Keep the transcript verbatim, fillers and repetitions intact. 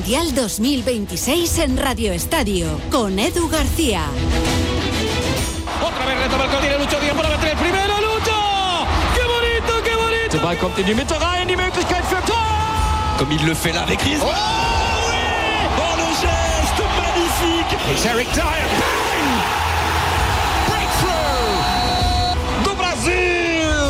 Mundial dos mil veintiséis en Radio Estadio, con Edu García. Otra vez retoma el gol, tiene Lucho Díaz para meter el primero, Lucho! ¡Qué bonito, qué bonito! Der Ball kommt in die Mitte rein, die Möglichkeit für Tor! Comme il le fait là avec Griezmann. Oh oui! Oh le geste magnifique! It's Eric Dyer, bang!